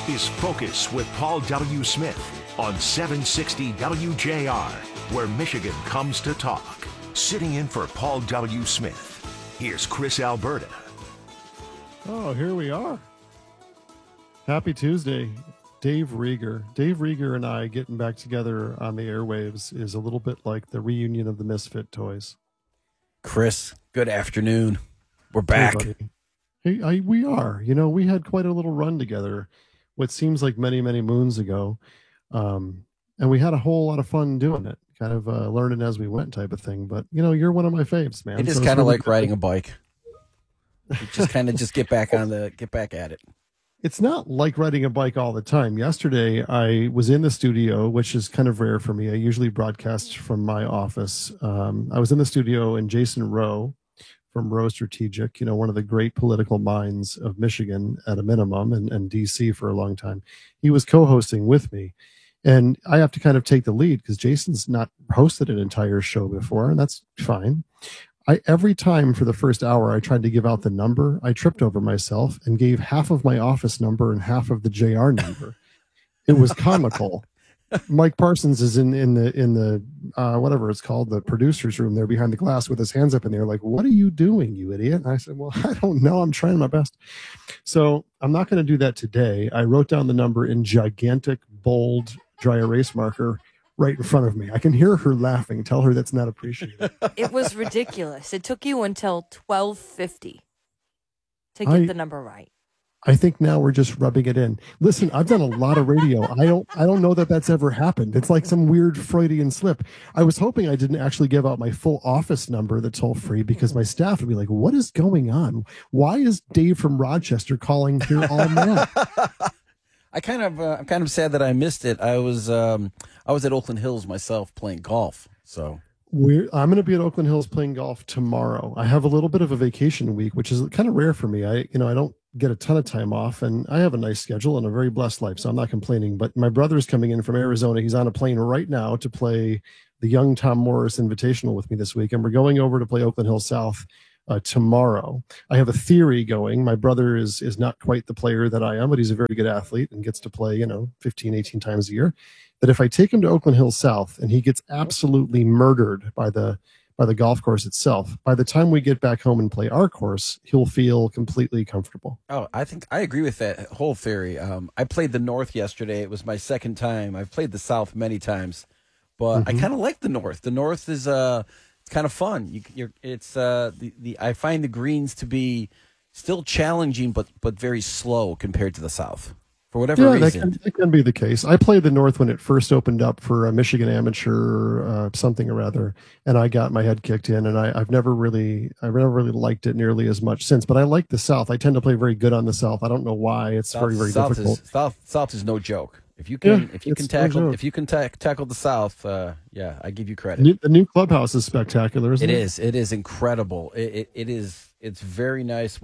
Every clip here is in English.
is Focus with Paul W. Smith on 760 WJR, where Michigan comes to talk. Sitting in for Paul W. Smith, here's Chris Alberta. Oh, here we are. Happy Tuesday. Dave Rieger. Dave Rieger and I getting back together on the airwaves is a little bit like the reunion of the Misfit Toys. Chris, good afternoon. We're back. Hey, we are. You know, we had quite a little run together, what seems like many, many moons ago. And we had a whole lot of fun doing it, kind of learning as we went type of thing. But, you know, you're one of my faves, man. It is kind of like riding a bike. You just kind of get back at it. It's not like riding a bike all the time. Yesterday, I was in the studio, which is kind of rare for me. I usually broadcast from my office. I was in the studio, and Jason Rowe from Rowe Strategic, you know, one of the great political minds of Michigan at a minimum, and DC for a long time, he was co-hosting with me. And I have to kind of take the lead because Jason's not hosted an entire show before, and that's fine. Every time for the first hour I tried to give out the number, I tripped over myself and gave half of my office number and half of the JR number. It was comical. Mike Parsons is in the whatever it's called, the producer's room there behind the glass with his hands up in the air like, what are you doing, you idiot? And I said, well, I don't know. I'm trying my best. So I'm not going to do that today. I wrote down the number in gigantic, bold, dry erase marker right in front of me. I can hear her laughing. Tell her that's not appreciated. It was ridiculous. It took you until 12:50 to get the number right. I think now we're just rubbing it in. Listen, I've done a lot of radio. I don't know that that's ever happened. It's like some weird Freudian slip. I was hoping I didn't actually give out my full office number that's toll free because my staff would be like, what is going on? Why is Dave from Rochester calling here all night? I'm kind of sad that I missed it. I was at Oakland Hills myself playing golf. So I'm going to be at Oakland Hills playing golf tomorrow. I have a little bit of a vacation week, which is kind of rare for me. I don't get a ton of time off, and I have a nice schedule and a very blessed life, so I'm not complaining. But my brother's coming in from Arizona. He's on a plane right now to play the Young Tom Morris Invitational with me this week, and we're going over to play Oakland Hills South tomorrow. I have a theory going. My brother is not quite the player that I am, but he's a very good athlete and gets to play, 15, 18 times a year. That if I take him to Oakland Hills South and he gets absolutely murdered by the golf course itself, by the time we get back home and play our course, he'll feel completely comfortable. Oh, I think I agree with that whole theory. I played the North yesterday. It was my second time. I've played the South many times, but I kind of like the North. The North is it's kind of fun. I find the greens to be still challenging, but very slow compared to the South. For whatever reason. That can be the case. I played the North when it first opened up for a Michigan Amateur something or other, and I got my head kicked in, and I've never really liked it nearly as much since. But I like the South. I tend to play very good on the South. I don't know why. It's very difficult. South is no joke. If you can tackle the South, I give you credit. The new clubhouse is spectacular, isn't it? It is incredible. It's very nice.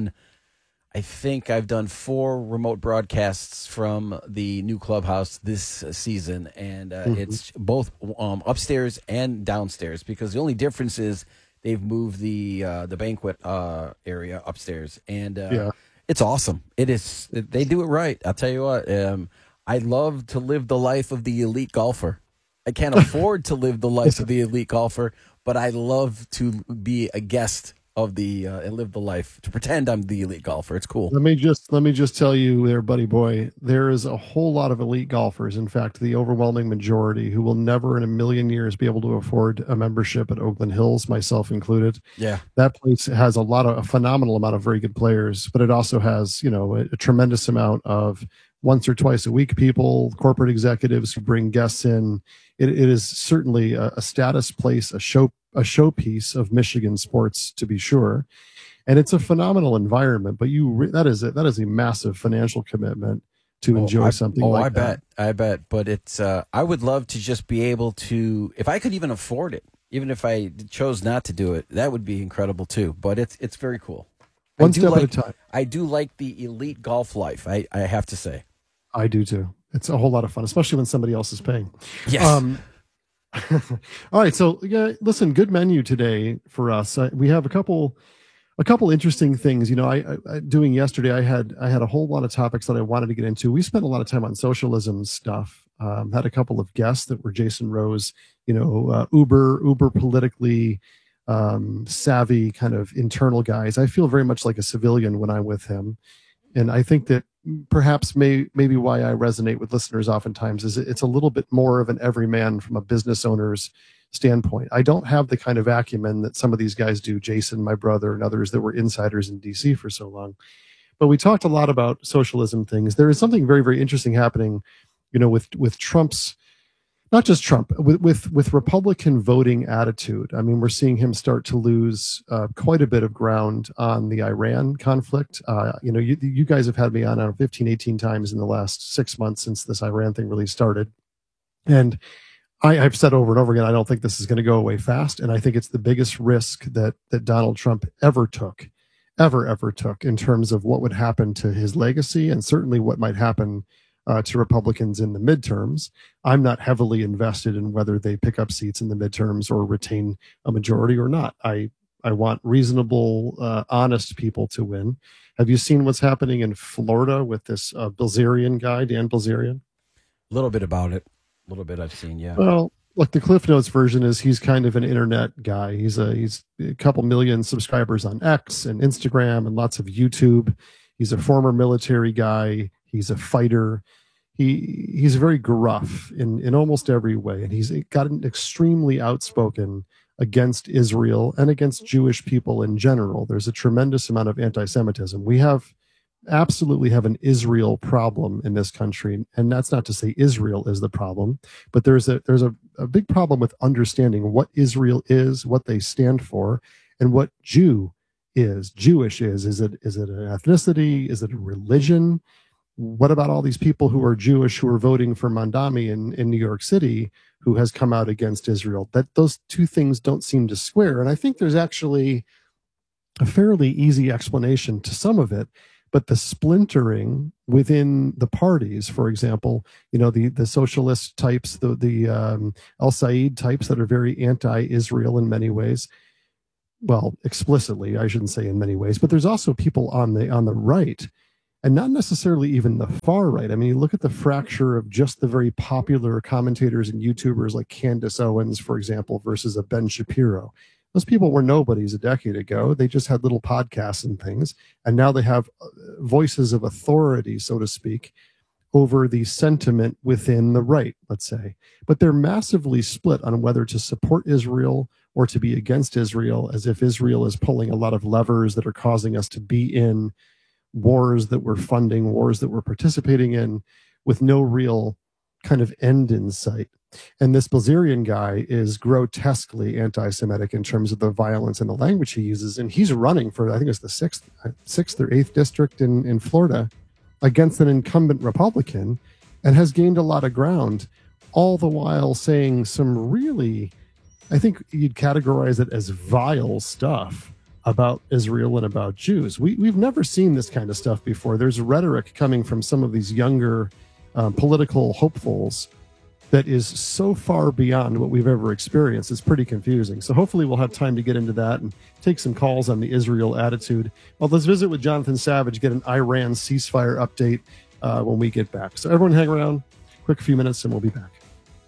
I think I've done 4 remote broadcasts from the new clubhouse this season, and it's both upstairs and downstairs, because the only difference is they've moved the banquet area upstairs, and it's awesome. It is. They do it right. I'll tell you what. I love to live the life of the elite golfer. I can't afford to live the life of the elite golfer, but I love to be a guest of the and live the life, to pretend I'm the elite golfer. It's cool. Let me just tell you there, buddy boy, there is a whole lot of elite golfers. In fact, the overwhelming majority who will never in a million years be able to afford a membership at Oakland Hills, myself included. Yeah. That place has a phenomenal amount of very good players, but it also has, a tremendous amount of once or twice a week people, corporate executives who bring guests in. It is certainly a status place, a showpiece of Michigan sports, to be sure, and it's a phenomenal environment. But that is a massive financial commitment to enjoy something like that. I bet. But it's I would love to just be able to, if I could even afford it, even if I chose not to do it, that would be incredible too. But it's very cool. One step at a time. I do like the elite golf life. I have to say. I do too. It's a whole lot of fun, especially when somebody else is paying. Yes. All right. So, listen, good menu today for us. We have a couple A couple interesting things. I doing yesterday, I had a whole lot of topics that I wanted to get into. We spent a lot of time on socialism stuff. Had a couple of guests that were Jason Rose, uber politically savvy kind of internal guys. I feel very much like a civilian when I'm with him. And I think that perhaps maybe why I resonate with listeners oftentimes is it's a little bit more of an everyman from a business owner's standpoint. I don't have the kind of acumen that some of these guys do, Jason, my brother, and others that were insiders in DC for so long. But we talked a lot about socialism things. There is something very, very interesting happening, with Trump's, not just Trump, with Republican voting attitude. I mean, we're seeing him start to lose quite a bit of ground on the Iran conflict. You guys have had me on 15, 18 times in the last 6 months since this Iran thing really started. And I've said over and over again, I don't think this is going to go away fast. And I think it's the biggest risk that Donald Trump ever took in terms of what would happen to his legacy and certainly what might happen to Republicans in the midterms. I'm not heavily invested in whether they pick up seats in the midterms or retain a majority or not. I want reasonable, honest people to win. Have you seen what's happening in Florida with this Bilzerian guy, Dan Bilzerian? A little bit about it. A little bit I've seen, yeah. Well, look, the Cliff Notes version is he's kind of an internet guy. He's a couple million subscribers on X and Instagram and lots of YouTube. He's a former military guy. He's a fighter. He's very gruff in almost every way, and he's gotten extremely outspoken against Israel and against Jewish people in general. There's a tremendous amount of anti-Semitism. We absolutely have an Israel problem in this country, and that's not to say Israel is the problem, but there's a big problem with understanding what Israel is, what they stand for, and what Jewish is. Is it an ethnicity? Is it a religion? What about all these people who are Jewish who are voting for Mandami in New York City, who has come out against Israel? That those two things don't seem to square, and I think there's actually a fairly easy explanation to some of it. But the splintering within the parties, for example, the socialist types, the El Said types that are very anti-Israel in many ways. Well, explicitly, I shouldn't say in many ways, but there's also people on the right, and not necessarily even the far right. I mean, you look at the fracture of just the very popular commentators and YouTubers like Candace Owens, for example, versus a Ben Shapiro. Those people were nobodies a decade ago. They just had little podcasts and things. And now they have voices of authority, so to speak, over the sentiment within the right, let's say. But they're massively split on whether to support Israel or to be against Israel, as if Israel is pulling a lot of levers that are causing us to be in wars that we're funding, wars that we're participating in, with no real kind of end in sight. And this Bilzerian guy is grotesquely anti-Semitic in terms of the violence and the language he uses. And he's running for, I think it's the sixth or eighth district in Florida against an incumbent Republican, and has gained a lot of ground, all the while saying some really, I think you'd categorize it as vile stuff about Israel and about Jews. We've never seen this kind of stuff before. There's rhetoric coming from some of these younger political hopefuls that is so far beyond what we've ever experienced. It's pretty confusing. So hopefully we'll have time to get into that and take some calls on the Israel attitude. Well, let's visit with Jonathan Savage, get an Iran ceasefire update when we get back. So everyone hang around, quick few minutes, and we'll be back.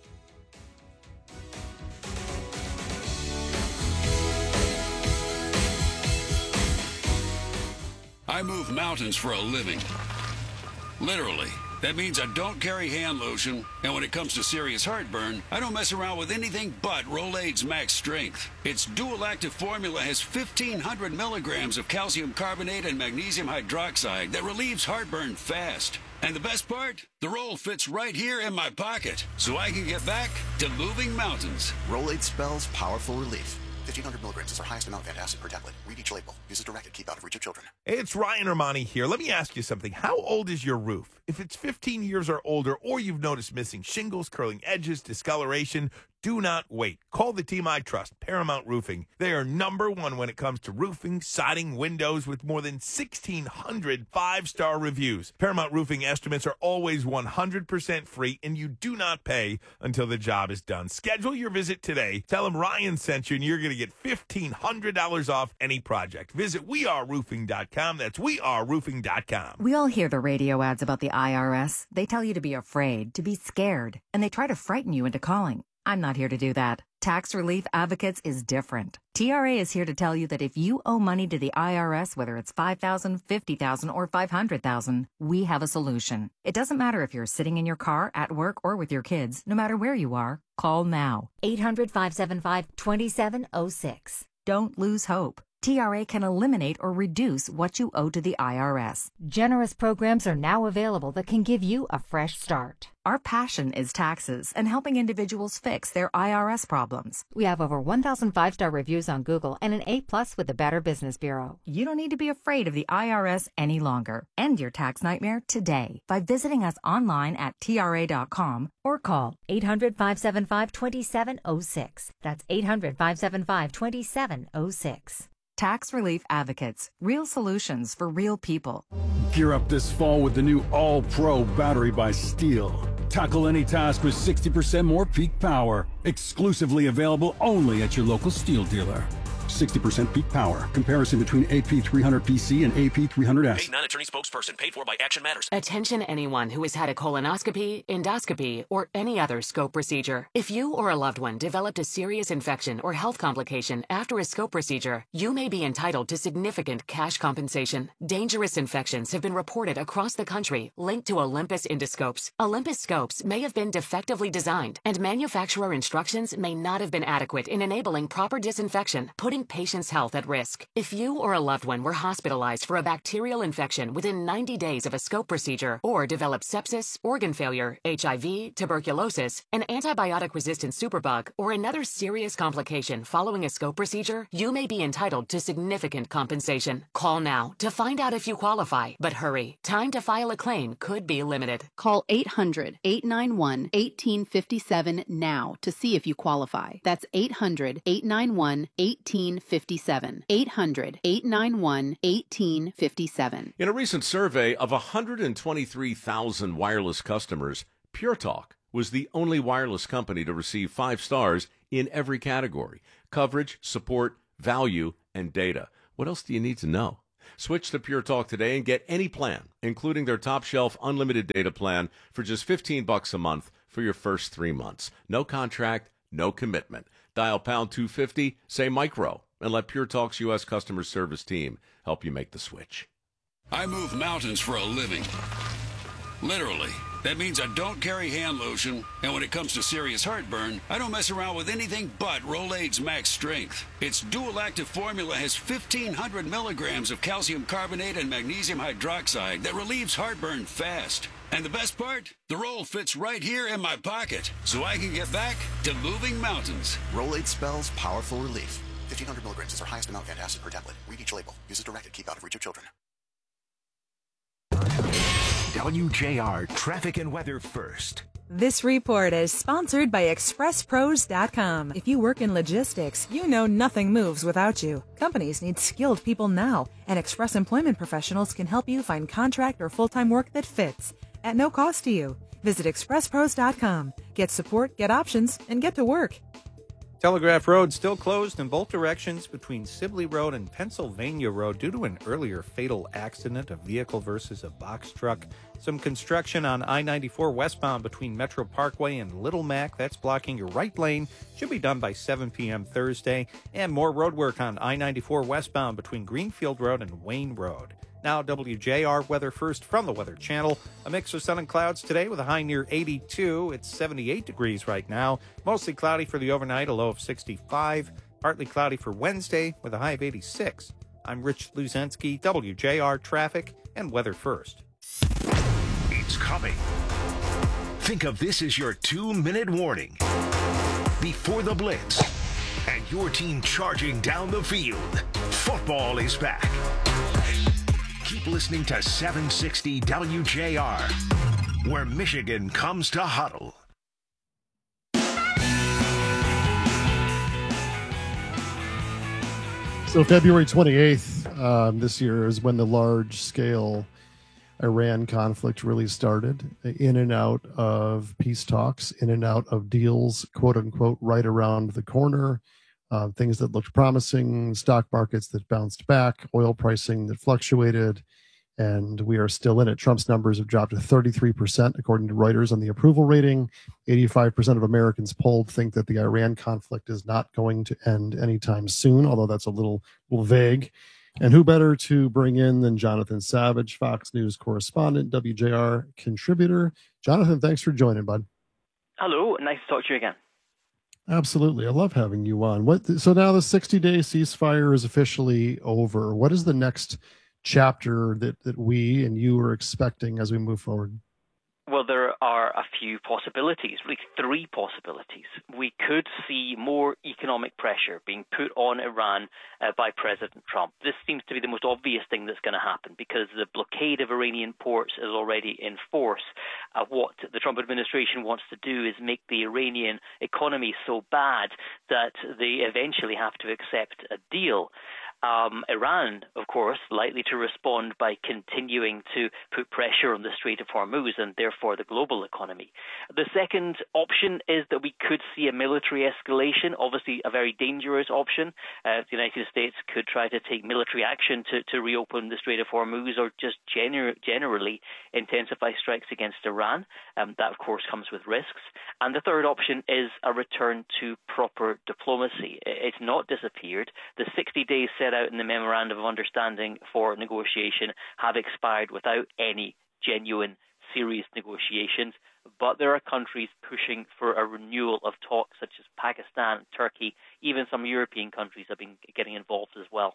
I move mountains for a living. Literally. That means I don't carry hand lotion, and when it comes to serious heartburn, I don't mess around with anything but Rolaids Max Strength. Its dual-active formula has 1,500 milligrams of calcium carbonate and magnesium hydroxide that relieves heartburn fast. And the best part? The roll fits right here in my pocket, so I can get back to moving mountains. Rolaids spells powerful relief. 1,500 milligrams is our highest amount of antacid per tablet. Read each label. Use as directed. Keep out of reach of children. Hey, it's Ryan Romani here. Let me ask you something. How old is your roof? If it's 15 years or older, or you've noticed missing shingles, curling edges, discoloration, Do not wait. Call the team I trust, Paramount Roofing. They are #1 when it comes to roofing, siding, windows, with more than 1,600 five-star reviews. Paramount Roofing estimates are always 100% free, and you do not pay until the job is done. Schedule your visit today. Tell them Ryan sent you, and you're going to get $1,500 off any project. Visit weareroofing.com. That's weareroofing.com. We all hear the radio ads about the IRS. They tell you to be afraid, to be scared, and they try to frighten you into calling. I'm not here to do that. Tax Relief Advocates is different. TRA is here to tell you that if you owe money to the IRS, whether it's $5,000, $50,000, or $500,000, we have a solution. It doesn't matter if you're sitting in your car, at work, or with your kids. No matter where you are, call now. 800-575-2706. Don't lose hope. TRA can eliminate or reduce what you owe to the IRS. Generous programs are now available that can give you a fresh start. Our passion is taxes and helping individuals fix their IRS problems. We have over 1,000 five-star reviews on Google and an A+ with the Better Business Bureau. You don't need to be afraid of the IRS any longer. End your tax nightmare today by visiting us online at TRA.com or call 800-575-2706. That's 800-575-2706. Tax Relief Advocates. Real solutions for real people. Gear up this fall with the new All-Pro battery by Steel. Tackle any task with 60% more peak power. Exclusively available only at your local Steel dealer. 60% peak power. Comparison between AP300PC and AP300S. Paid non-attorney spokesperson. Paid for by Action Matters. Attention anyone who has had a colonoscopy, endoscopy, or any other scope procedure. If you or a loved one developed a serious infection or health complication after a scope procedure, you may be entitled to significant cash compensation. Dangerous infections have been reported across the country linked to Olympus endoscopes. Olympus scopes may have been defectively designed, and manufacturer instructions may not have been adequate in enabling proper disinfection, putting patients' health at risk. If you or a loved one were hospitalized for a bacterial infection within 90 days of a scope procedure, or developed sepsis, organ failure, HIV, tuberculosis, an antibiotic-resistant superbug, or another serious complication following a scope procedure, you may be entitled to significant compensation. Call now to find out if you qualify, but hurry. Time to file a claim could be limited. Call 800-891-1857 now to see if you qualify. That's 800-891-1857. 800-891-1857. In a recent survey of 123,000 wireless customers, Pure Talk was the only wireless company to receive 5 stars in every category: coverage, support, value, and data. What else do you need to know? Switch to Pure Talk today and get any plan, including their top shelf unlimited data plan, for just $15 a month for your first 3 months. No contract, no commitment. Dial pound 250, say micro, and let Pure Talk's U.S. customer service team help you make the switch. I move mountains for a living. Literally. That means I don't carry hand lotion, and when it comes to serious heartburn, I don't mess around with anything but Rolaids Max Strength. Its dual-active formula has 1,500 milligrams of calcium carbonate and magnesium hydroxide that relieves heartburn fast. And the best part? The roll fits right here in my pocket, so I can get back to moving mountains. Rolaids spells powerful relief. 1,500 milligrams is our highest amount of antacid per tablet. Read each label. Use as directed. Keep out of reach of children. WJR Traffic and Weather First. This report is sponsored by ExpressPros.com. If you work in logistics, you know nothing moves without you. Companies need skilled people now, and Express Employment Professionals can help you find contract or full-time work that fits at no cost to you. Visit ExpressPros.com. Get support, get options, and get to work. Telegraph Road still closed in both directions between Sibley Road and Pennsylvania Road due to an earlier fatal accident, a vehicle versus a box truck. Some construction on I-94 westbound between Metro Parkway and Little Mac. That's blocking your right lane. Should be done by 7 p.m. Thursday. And more road work on I-94 westbound between Greenfield Road and Wayne Road. Now, WJR Weather First from the Weather Channel. A mix of sun and clouds today with a high near 82. It's 78 degrees right now. Mostly cloudy for the overnight, a low of 65. Partly cloudy for Wednesday with a high of 86. I'm Rich Luzensky, WJR Traffic and Weather First. It's coming. Think of this as your 2-minute warning before the blitz and your team charging down the field. Football is back. Keep listening to 760 WJR, where Michigan comes to huddle. So February 28th this year is when the large-scale Iran conflict really started, in and out of peace talks, in and out of deals, quote-unquote, right around the corner, things that looked promising, stock markets that bounced back, oil pricing that fluctuated, and we are still in it. Trump's numbers have dropped to 33%, according to Reuters, on the approval rating. 85% of Americans polled think that the Iran conflict is not going to end anytime soon, although that's a little vague. And who better to bring in than Jonathan Savage, Fox News correspondent, WJR contributor. Jonathan, thanks for joining, bud. Hello, nice to talk to you again. Absolutely. I love having you on. So now the 60-day ceasefire is officially over. What is the next chapter that we and you are expecting as we move forward? Well, there are a few possibilities, really three possibilities. We could see more economic pressure being put on Iran by President Trump. This seems to be the most obvious thing that's going to happen because the blockade of Iranian ports is already in force. What the Trump administration wants to do is make the Iranian economy so bad that they eventually have to accept a deal. Iran, of course, likely to respond by continuing to put pressure on the Strait of Hormuz and therefore the global economy. The second option is that we could see a military escalation, obviously a very dangerous option. The United States could try to take military action to reopen the Strait of Hormuz or just generally intensify strikes against Iran. That, of course, comes with risks. And the third option is a return to proper diplomacy. It's not disappeared. The 60 days set out in the Memorandum of Understanding for negotiation have expired without any genuine, serious negotiations. But there are countries pushing for a renewal of talks, such as Pakistan, Turkey, even some European countries have been getting involved as well.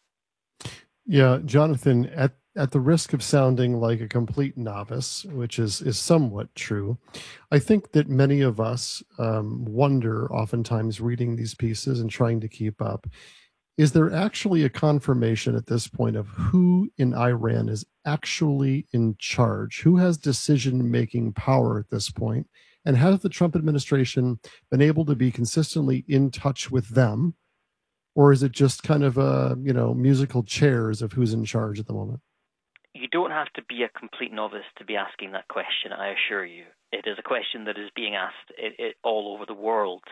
Yeah, Jonathan, at the risk of sounding like a complete novice, which is somewhat true, I think that many of us wonder, oftentimes reading these pieces and trying to keep up, is there actually a confirmation at this point of who in Iran is actually in charge? Who has decision-making power at this point? And has the Trump administration been able to be consistently in touch with them? Or is it just kind of musical chairs of who's in charge at the moment? You don't have to be a complete novice to be asking that question, I assure you. It is a question that is being asked all over the world.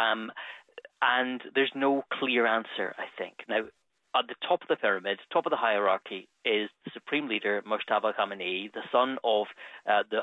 And there's no clear answer, I think. Now, at the top of the pyramid, top of the hierarchy, is the supreme leader, Mojtaba Khamenei, the son of the